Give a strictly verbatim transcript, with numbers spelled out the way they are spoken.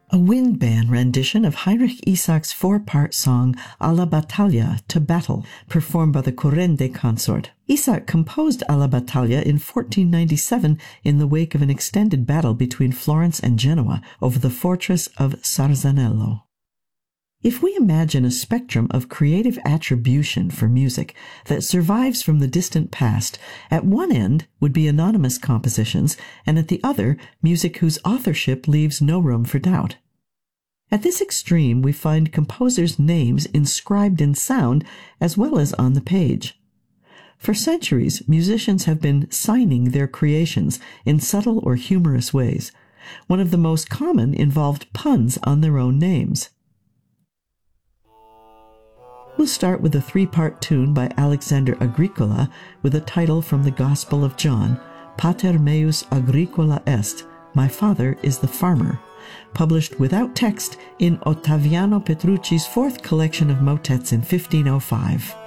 a wind band rendition of Heinrich Isaac's four-part song Alla Battaglia, to battle, performed by the Corrende Consort. Isaac composed Alla Battaglia in fourteen ninety-seven in the wake of an extended battle between Florence and Genoa over the fortress of Sarzanello. If we imagine a spectrum of creative attribution for music that survives from the distant past, at one end would be anonymous compositions, and at the other, music whose authorship leaves no room for doubt. At this extreme, we find composers' names inscribed in sound as well as on the page. For centuries, musicians have been signing their creations in subtle or humorous ways. One of the most common involved puns on their own names. We'll start with a three-part tune by Alexander Agricola with a title from the Gospel of John, Pater meus agricola est, My Father is the Farmer, published without text in Ottaviano Petrucci's fourth collection of motets in fifteen oh five.